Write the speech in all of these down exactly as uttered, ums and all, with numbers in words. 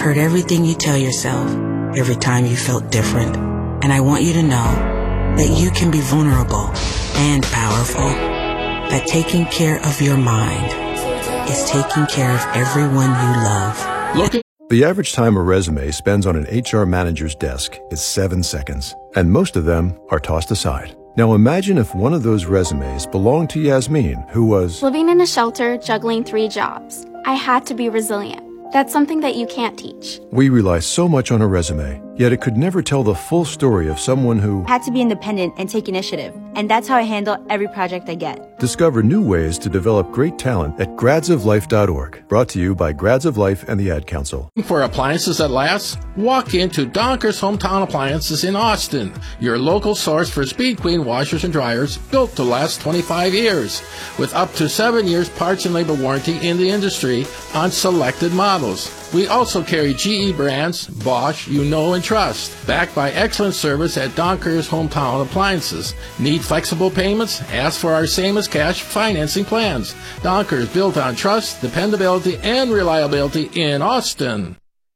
heard everything you tell yourself every time you felt different. And I want you to know that you can be vulnerable and powerful. That taking care of your mind is taking care of everyone you love. Look at the average time a resume spends on an H R manager's desk is seven seconds, and most of them are tossed aside. Now imagine if one of those resumes belonged to Yasmin, who was living in a shelter, juggling three jobs. I had to be resilient. That's something that you can't teach. We rely so much on a resume, yet it could never tell the full story of someone who had to be independent and take initiative. And that's how I handle every project I get. Discover new ways to develop great talent at grads of life dot org. Brought to you by Grads of Life and the Ad Council. For appliances that last, walk into Donker's Hometown Appliances in Austin, your local source for Speed Queen washers and dryers built to last twenty-five years, with up to seven years parts and labor warranty in the industry on selected models. We also carry G E brands, Bosch, you know and trust, backed by excellent service at Donker's Hometown Appliances. Need flexible payments? Ask for our same as cash financing plans. Donker's, built on trust, dependability, and reliability in Austin.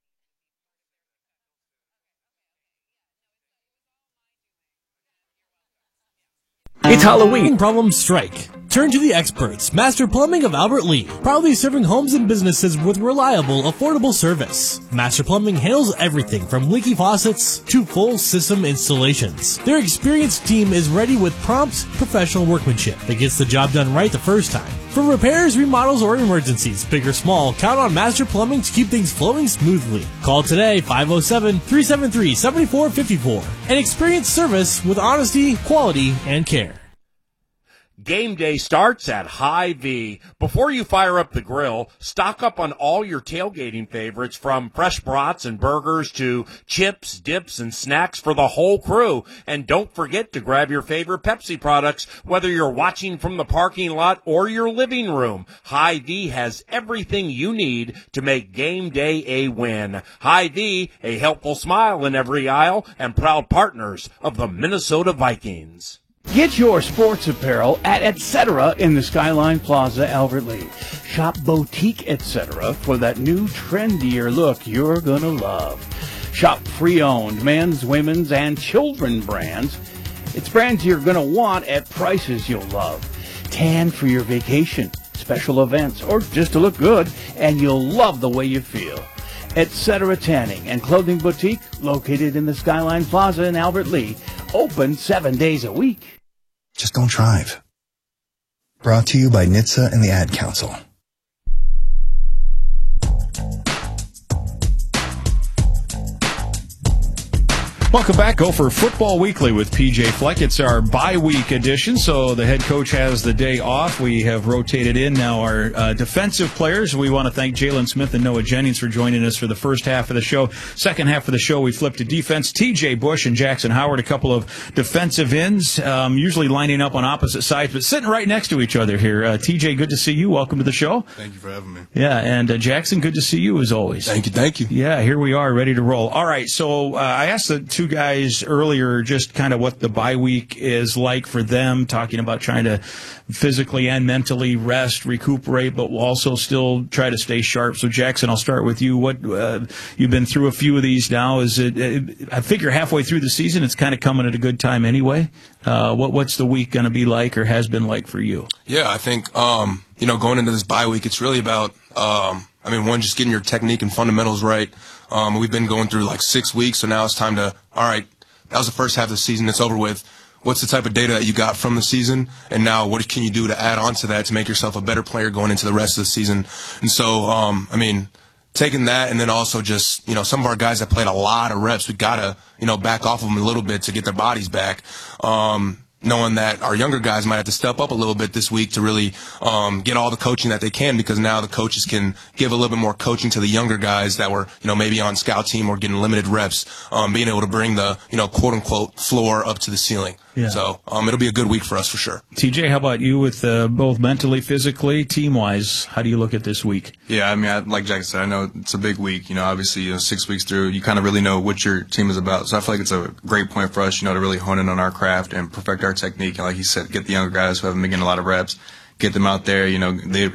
It's Halloween. Problems strike. Turn to the experts, Master Plumbing of Albert Lea, proudly serving homes and businesses with reliable, affordable service. Master Plumbing handles everything from leaky faucets to full system installations. Their experienced team is ready with prompt, professional workmanship that gets the job done right the first time. For repairs, remodels, or emergencies, big or small, count on Master Plumbing to keep things flowing smoothly. Call today, five oh seven, three seven three, seven four five four, and experience service with honesty, quality, and care. Game day starts at Hy-Vee. Before you fire up the grill, stock up on all your tailgating favorites, from fresh brats and burgers to chips, dips, and snacks for the whole crew. And don't forget to grab your favorite Pepsi products, whether you're watching from the parking lot or your living room. Hy-Vee has everything you need to make game day a win. Hy-Vee, a helpful smile in every aisle, and proud partners of the Minnesota Vikings. Get your sports apparel at et cetera in the Skyline Plaza, Albert Lea. Shop Boutique et cetera for that new trendier look you're gonna love. Shop pre-owned men's, women's, and children brands. It's brands you're gonna want at prices you'll love. Tan for your vacation, special events, or just to look good, and you'll love the way you feel. Et cetera Tanning and Clothing Boutique, located in the Skyline Plaza in Albert Lea, open seven days a week. Just don't drive. Brought to you by N H T S A and the Ad Council. Welcome back. Gopher Football Weekly with P J Fleck. It's our bye-week edition, so the head coach has the day off. We have rotated in now our uh, defensive players. We want to thank Jalen Smith and Noah Jennings for joining us for the first half of the show. Second half of the show, we flipped to defense. T J Bush and Jackson Howard, a couple of defensive ends, um, usually lining up on opposite sides, but sitting right next to each other here. Uh, T J, good to see you. Welcome to the show. Thank you for having me. Yeah, and uh, Jackson, good to see you as always. Thank you, thank you. Yeah, here we are, ready to roll. All right, so uh, I asked the two guys earlier just kind of what the bye week is like for them, talking about trying to physically and mentally rest, recuperate, but we'll also still try to stay sharp. So Jackson, I'll start with you. What uh, you've been through a few of these now. Is it? it I figure halfway through the season, it's kind of coming at a good time anyway. Uh, what what's the week going to be like, or has been like for you? Yeah, I think um, you know, going into this bye week, it's really about um, I mean, one, just getting your technique and fundamentals right. Um, we've been going through like six weeks, so now it's time to, all right, that was the first half of the season. It's over with. What's the type of data that you got from the season? And now what can you do to add on to that to make yourself a better player going into the rest of the season? And so, um, I mean, taking that, and then also just, you know, some of our guys that played a lot of reps, we got to, you know, back off of them a little bit to get their bodies back. Um, knowing that our younger guys might have to step up a little bit this week to really um, get all the coaching that they can, because now the coaches can give a little bit more coaching to the younger guys that were, you know, maybe on scout team or getting limited reps, um, being able to bring the, you know, quote unquote floor up to the ceiling. Yeah. So um, it'll be a good week for us for sure. T J, how about you with uh, both mentally, physically, team-wise? How do you look at this week? Yeah, I mean, I, like Jack said, I know it's a big week. You know, obviously, you know, six weeks through, you kind of really know what your team is about. So I feel like it's a great point for us, you know, to really hone in on our craft and perfect our technique. And like he said, get the younger guys who haven't been getting a lot of reps, get them out there. You know, they